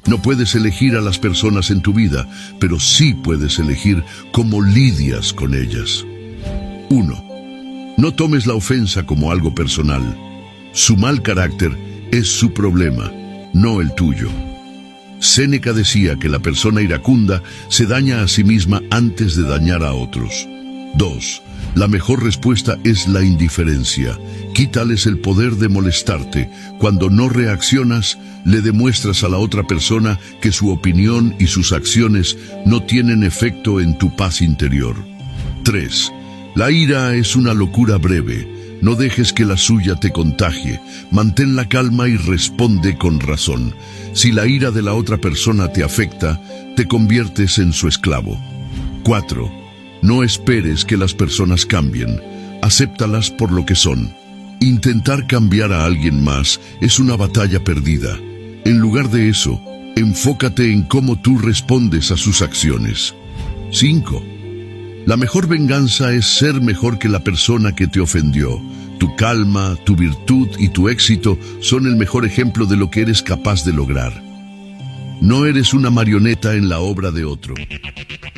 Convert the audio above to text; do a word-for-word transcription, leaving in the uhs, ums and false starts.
No puedes elegir a las personas en tu vida, pero sí puedes elegir cómo lidias con ellas. uno. No tomes la ofensa como algo personal. Su mal carácter es su problema, no el tuyo. Séneca decía que la persona iracunda se daña a sí misma antes de dañar a otros. dos. La mejor respuesta es la indiferencia. Quítales el poder de molestarte. Cuando no reaccionas, le demuestras a la otra persona que su opinión y sus acciones no tienen efecto en tu paz interior. tres. La ira es una locura breve. No dejes que la suya te contagie. Mantén la calma y responde con razón. Si la ira de la otra persona te afecta, te conviertes en su esclavo. cuatro. No esperes que las personas cambien. Acéptalas por lo que son. Intentar cambiar a alguien más es una batalla perdida. En lugar de eso, enfócate en cómo tú respondes a sus acciones. cinco. La mejor venganza es ser mejor que la persona que te ofendió. Tu calma, tu virtud y tu éxito son el mejor ejemplo de lo que eres capaz de lograr. No eres una marioneta en la obra de otro.